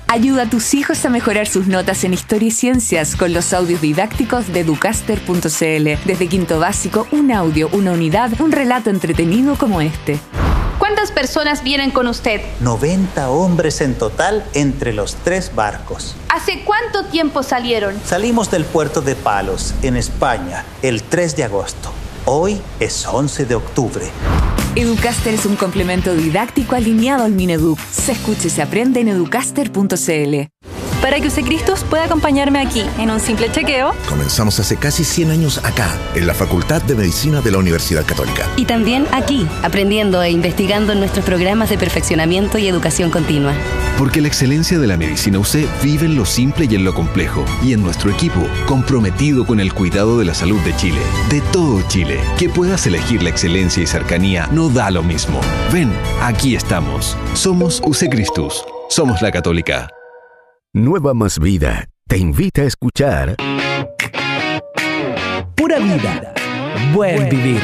Ayuda a tus hijos a mejorar sus notas en Historia y Ciencias con los audios didácticos de Educaster.cl. Desde quinto básico, un audio, una unidad, un relato entretenido como este. ¿Cuántas personas vienen con usted? 90 hombres en total entre los 3 barcos. ¿Hace cuánto tiempo salieron? Salimos del puerto de Palos, en España, el 3 de agosto. Hoy es 11 de octubre. Educaster es un complemento didáctico alineado al Mineduc. Se escucha y se aprende en Educaster.cl. Para que Usecristus pueda acompañarme aquí en un simple chequeo. Comenzamos hace casi 100 años acá, en la Facultad de Medicina de la Universidad Católica. Y también aquí, aprendiendo e investigando en nuestros programas de perfeccionamiento y educación continua. Porque la excelencia de la medicina UC vive en lo simple y en lo complejo. Y en nuestro equipo, comprometido con el cuidado de la salud de Chile. De todo Chile. Que puedas elegir la excelencia y cercanía no da lo mismo. Ven, aquí estamos. Somos Usecristus. Somos la Católica. Nueva Más Vida te invita a escuchar Pura Vida, Buen Vivir.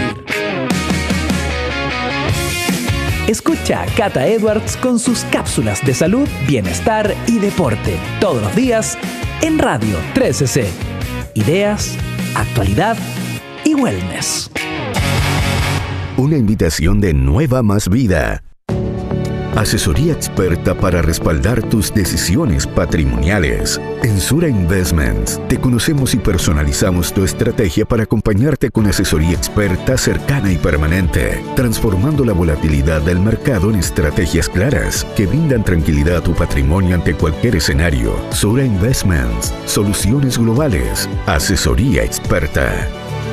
Escucha a Cata Edwards con sus cápsulas de salud, bienestar y deporte todos los días en Radio 13C. Ideas, actualidad y wellness. Una invitación de Nueva Más Vida. Asesoría experta para respaldar tus decisiones patrimoniales. En Sura Investments te conocemos y personalizamos tu estrategia para acompañarte con asesoría experta cercana y permanente, transformando la volatilidad del mercado en estrategias claras que brindan tranquilidad a tu patrimonio ante cualquier escenario. Sura Investments, soluciones globales, asesoría experta.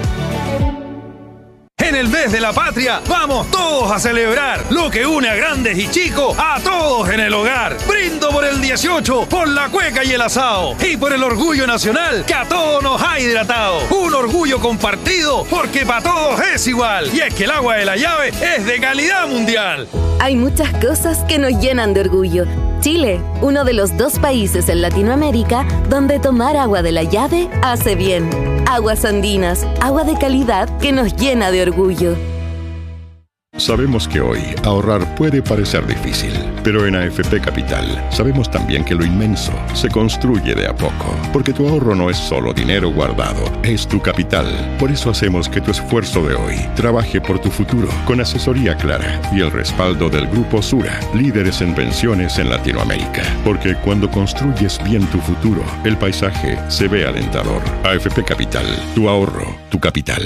En el mes de la patria, vamos todos a celebrar lo que une a grandes y chicos, a todos en el hogar. Brindo por el 18, por la cueca y el asado, y por el orgullo nacional que a todos nos ha hidratado. Un orgullo compartido, porque para todos es igual. Y es que el agua de la llave es de calidad mundial. Hay muchas cosas que nos llenan de orgullo. Chile, uno de los 2 países en Latinoamérica donde tomar agua de la llave hace bien. Aguas Andinas, agua de calidad que nos llena de orgullo. Sabemos que hoy ahorrar puede parecer difícil, pero en AFP Capital sabemos también que lo inmenso se construye de a poco, porque tu ahorro no es solo dinero guardado, es tu capital. Por eso hacemos que tu esfuerzo de hoy trabaje por tu futuro, con asesoría clara y el respaldo del Grupo Sura, líderes en pensiones en Latinoamérica. Porque cuando construyes bien tu futuro, el paisaje se ve alentador. AFP Capital, tu ahorro, tu capital.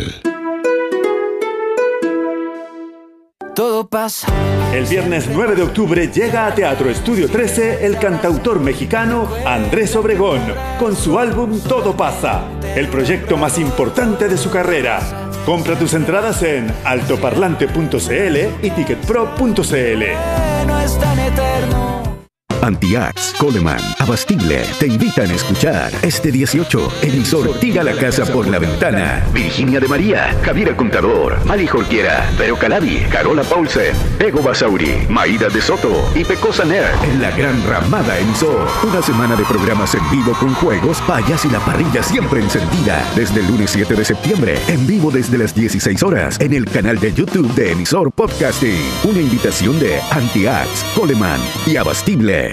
Todo pasa. El viernes 9 de octubre llega a Teatro Estudio 13 el cantautor mexicano Andrés Obregón con su álbum Todo Pasa, el proyecto más importante de su carrera. Compra tus entradas en altoparlante.cl y ticketpro.cl. No es tan eterno. Antiax, Coleman, Abastible te invitan a escuchar este 18 emisor Tira la Casa por la Ventana. Virginia de María, Javiera Contador, Mali Jorquiera, Vero Calabi, Carola Paulsen, Ego Basauri, Maída de Soto y Pecosa Ner en la gran ramada emisor. Una semana de programas en vivo con juegos, payas y la parrilla siempre encendida. Desde el lunes 7 de septiembre, en vivo desde las 16 horas en el canal de YouTube de Emisor Podcasting. Una invitación de Antiax, Coleman y Abastible.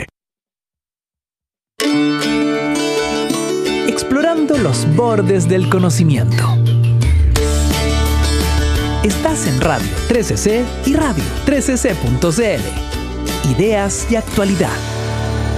Explorando los bordes del conocimiento. Estás en Radio 13C y Radio 13C.cl. Ideas y actualidad.